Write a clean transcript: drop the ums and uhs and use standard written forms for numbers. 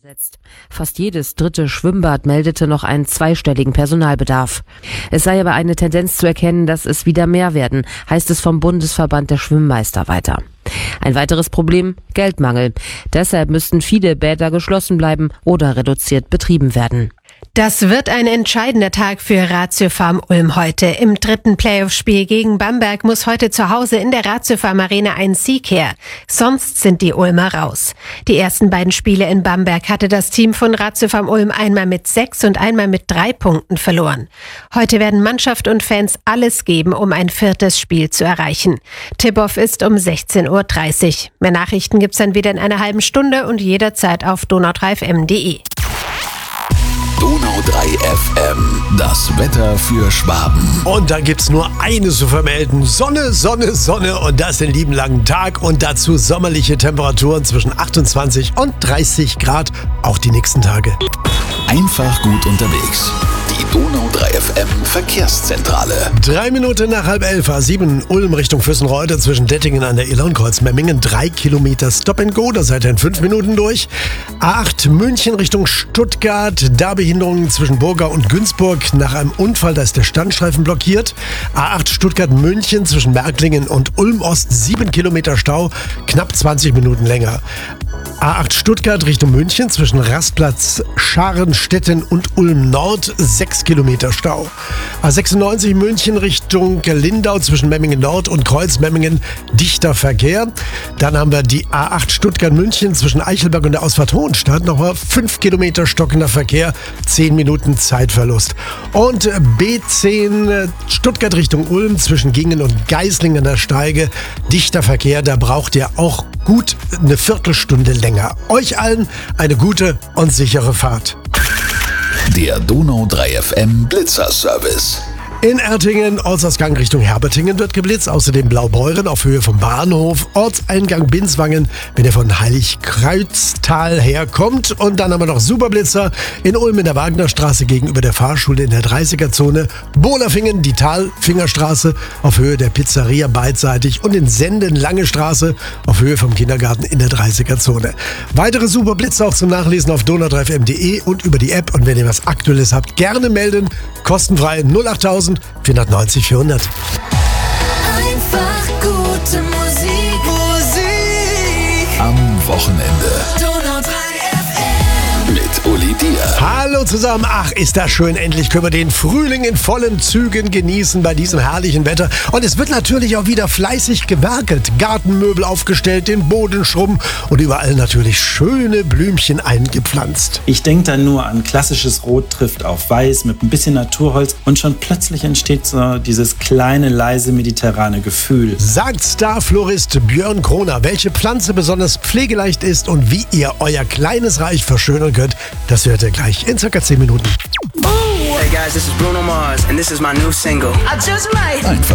Fast jedes dritte Schwimmbad meldete noch einen zweistelligen Personalbedarf. Es sei aber eine Tendenz zu erkennen, dass es wieder mehr werden, heißt es vom Bundesverband der Schwimmmeister weiter. Ein weiteres Problem: Geldmangel. Deshalb müssten viele Bäder geschlossen bleiben oder reduziert betrieben werden. Das wird ein entscheidender Tag für Ratiofarm Ulm heute. Im dritten Playoff-Spiel gegen Bamberg muss heute zu Hause in der Ratiofarm Arena ein Sieg her. Sonst sind die Ulmer raus. Die ersten beiden Spiele in Bamberg hatte das Team von Ratiofarm Ulm einmal mit 6 und einmal mit 3 Punkten verloren. Heute werden Mannschaft und Fans alles geben, um ein viertes Spiel zu erreichen. Tip-Off ist um 16:30 Uhr. Mehr Nachrichten gibt's dann wieder in einer halben Stunde und jederzeit auf donau3fm.de. Donau 3 FM, das Wetter für Schwaben. Und da gibt's nur eines zu vermelden: Sonne, Sonne, Sonne, und das den lieben langen Tag und dazu sommerliche Temperaturen zwischen 28 und 30 Grad, auch die nächsten Tage. Einfach gut unterwegs. Die Donau 3 FM Verkehrszentrale. 3 Minuten nach 10:30, A7 Ulm Richtung Füssenreuth zwischen Dettingen an der Illar und Kreuzmemmingen. 3 Kilometer Stop and Go, da seid ihr in 5 Minuten durch. A8 München Richtung Stuttgart, da Behinderungen zwischen Burgau und Günzburg nach einem Unfall, da ist der Standstreifen blockiert. A8 Stuttgart München zwischen Märklingen und Ulm Ost, 7 Kilometer Stau, knapp 20 Minuten länger. A8 Stuttgart Richtung München zwischen Rastplatz Scharenstetten und Ulm Nord, 6 Kilometer Stau. A96 München Richtung Lindau zwischen Memmingen Nord und Kreuzmemmingen, dichter Verkehr. Dann haben wir die A8 Stuttgart München zwischen Eichelberg und der Ausfahrt Hohenstadt, nochmal 5 Kilometer stockender Verkehr, 10 Minuten Zeitverlust. Und B10 Stuttgart Richtung Ulm zwischen Gingen und Geislingen an der Steige, dichter Verkehr, da braucht ihr auch gut eine Viertelstunde länger. Euch allen eine gute und sichere Fahrt. Der Donau 3 FM Blitzer-Service. In Ertingen, Ortsausgang Richtung Herbertingen wird geblitzt. Außerdem Blaubeuren auf Höhe vom Bahnhof. Ortseingang Binswangen, wenn ihr von Heiligkreuztal herkommt. Und dann haben wir noch Superblitzer in Ulm in der Wagnerstraße gegenüber der Fahrschule in der 30er-Zone. Bohlerfingen, die Talfingerstraße auf Höhe der Pizzeria beidseitig. Und in Senden Lange Straße auf Höhe vom Kindergarten in der 30er-Zone. Weitere Superblitzer auch zum Nachlesen auf donau3fm.de und über die App. Und wenn ihr was Aktuelles habt, gerne melden. Kostenfrei 08000 490 400. Einfach gute Musik. Am Wochenende. Donau 3 FM. Mit Uli Dier. Hallo zusammen. Ach, ist das schön. Endlich können wir den Frühling in vollen Zügen genießen bei diesem herrlichen Wetter. Und es wird natürlich auch wieder fleißig gewerkelt. Gartenmöbel aufgestellt, den Boden schrubben und überall natürlich schöne Blümchen eingepflanzt. Ich denke dann nur an klassisches Rot trifft auf Weiß mit ein bisschen Naturholz und schon plötzlich entsteht so dieses kleine, leise mediterrane Gefühl. Sagt Starflorist Björn Kroner, welche Pflanze besonders pflegeleicht ist und wie ihr euer kleines Reich verschönern könnt, das hört ihr gleich in ca. 10 Minuten. Hey guys, this is Bruno Mars and this is my new single. I just might. Einfach